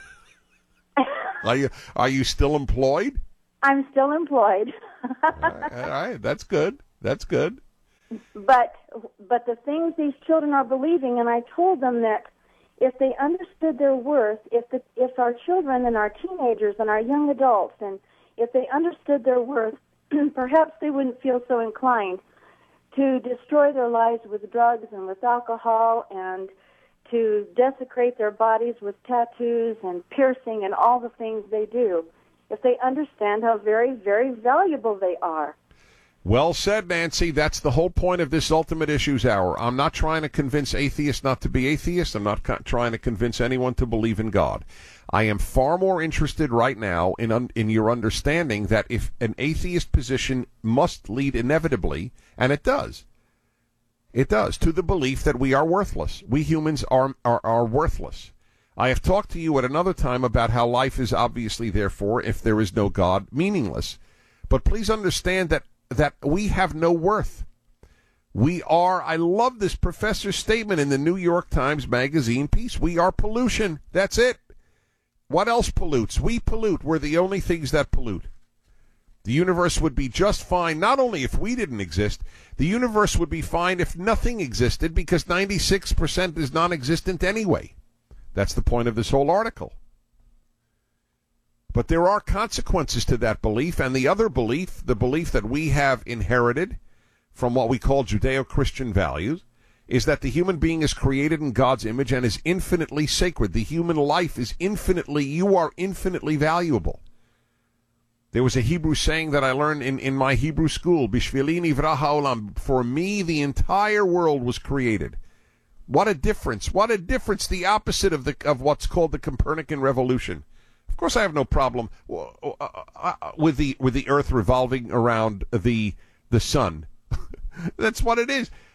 [SPEAKER 6] Are you still employed?
[SPEAKER 9] I'm still employed.
[SPEAKER 6] All right, that's good. That's good.
[SPEAKER 9] But the things these children are believing, and I told them that if they understood their worth, if our children and our teenagers and our young adults, and if they understood their worth, perhaps they wouldn't feel so inclined to destroy their lives with drugs and with alcohol and to desecrate their bodies with tattoos and piercing and all the things they do, if they understand how very, very valuable they are.
[SPEAKER 6] Well said, Nancy. That's the whole point of this Ultimate Issues Hour. I'm not trying to convince atheists not to be atheists. I'm not trying to convince anyone to believe in God. I am far more interested right now in your understanding that if an atheist position must lead inevitably, and it does, to the belief that we are worthless. We humans are worthless. I have talked to you at another time about how life is obviously, therefore, if there is no God, meaningless. But please understand that we have no worth. We are, I love this professor's statement in the New York Times Magazine piece, we are pollution. That's it. What else pollutes? We pollute. We're the only things that pollute. The universe would be just fine, not only if we didn't exist, the universe would be fine if nothing existed, because 96% is non-existent anyway. That's the point of this whole article. But there are consequences to that belief, and the other belief, the belief that we have inherited from what we call Judeo-Christian values, is that the human being is created in God's image and is infinitely sacred. The human life is you are infinitely valuable. There was a Hebrew saying that I learned in my Hebrew school, Bishvili nivra ha'olam. For me, the entire world was created. What a difference. What a difference. The opposite of what's called the Copernican revolution. Of course, I have no problem with the earth revolving around the sun. That's what it is.